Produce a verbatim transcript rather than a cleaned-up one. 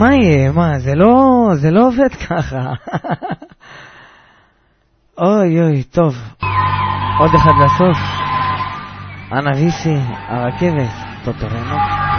מה יהיה? מה? זה לא, זה לא עובד ככה. אוי אוי, טוב. עוד אחד לסוף. אנה ויסי, הרכבת, טוטורנו.